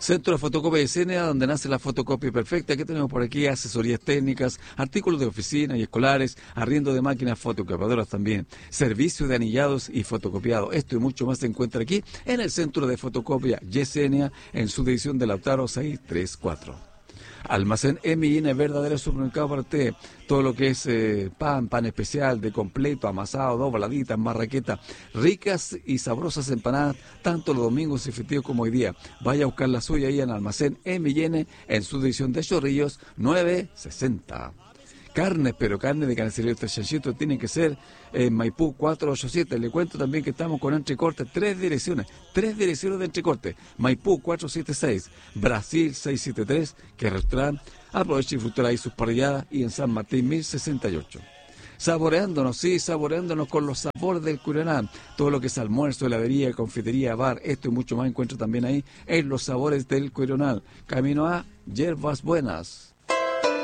Centro de Fotocopia de CNA, donde nace la fotocopia perfecta. ¿Qué tenemos por aquí? Asesorías técnicas, artículos de oficina y escolares, arriendo de máquinas fotocopiadoras también, servicio de anillados y fotocopiado. Esto y mucho más se encuentra aquí en el Centro de Fotocopia YCNA, en su división de Lautaro 634. Almacén M&N, verdadero supermercado para usted. Todo lo que es pan especial, de completo, amasado, dobladitas, marraqueta, ricas y sabrosas empanadas, tanto los domingos y festivos como hoy día. Vaya a buscar la suya ahí en Almacén M&N, en su división de Chorrillos 960. Carnes, pero carne de carnicería de Chanchito tiene que ser en Maipú 487. Le cuento también que estamos con entrecortes, tres direcciones de entrecorte. Maipú 476, Brasil 673, que es restaurante. Aproveche y disfrutar ahí sus parrilladas, y en San Martín 1068. Saboreándonos con los sabores del Curanán. Todo lo que es almuerzo, heladería, confitería, bar, esto y mucho más encuentro también ahí en los sabores del Curanán. Camino a Yerbas Buenas.